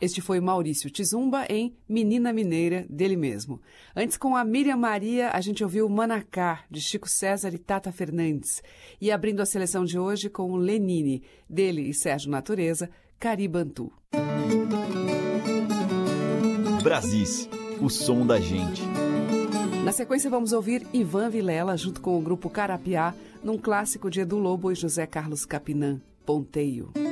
Este foi Maurício Tizumba em Menina Mineira, dele mesmo. Antes, com a Miriam Maria, a gente ouviu Manacá, de Chico César e Tata Fernandes. E abrindo a seleção de hoje com o Lenine, dele e Sérgio Natureza, Caribantu. Brasis, o som da gente. Na sequência vamos ouvir Ivan Vilela junto com o grupo Carapiá, num clássico de Edu Lobo e José Carlos Capinã, Ponteio.